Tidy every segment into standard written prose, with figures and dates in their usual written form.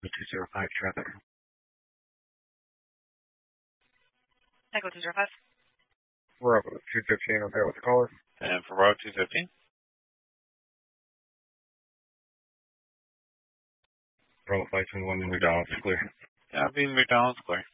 205 traffic. Echo 205. We're up at 215, okay with the caller. And for Route 215? Bravo Flight 21 McDonald's, clear. Copy, McDonald's, clear.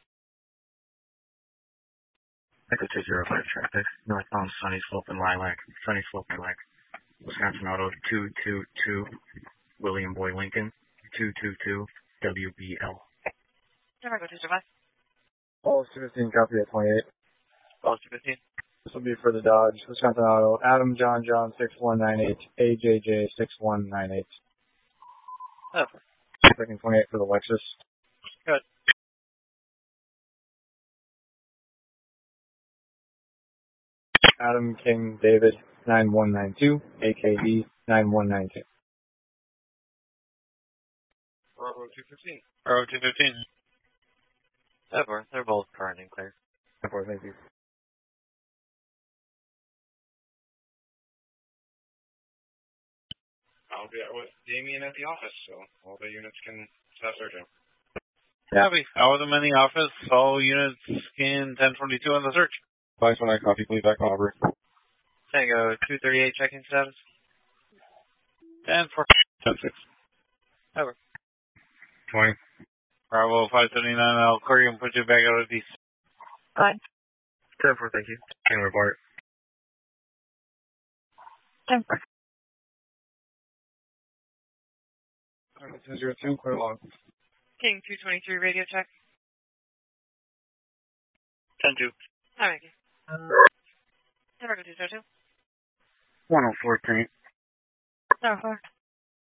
Echo 205 traffic. Northbound Sunny Slope and Lilac. Sunny Slope and Lilac. Wisconsin Auto 222. William Boy Lincoln. 222 WBL. Echo 205. All 215, copy at 28. All 215. This will be for the Dodge, Wisconsin Auto, Adam John 6198, AJJ 6198. Oh. Second 28 for the Lexus. Good. Adam King David 9192, AKE 9192. Bravo 215. Bravo 215. They're both current and clear. Thank you. I'll be with Damien at the office, so all the units can start searching. Copy. Out with them in the office. All units in 1022 on the search. 529 copy, please back on over. Tango 238 checking status. 10-4. 10-6. Over. 20. Bravo 579, I'll clear you and put you back out of these. Fine. 10-4, thank you. Can report. 10-4. 202, clear log. King 223 radio check. 10-2. Alright. Echo 202. 104, Tank. 04.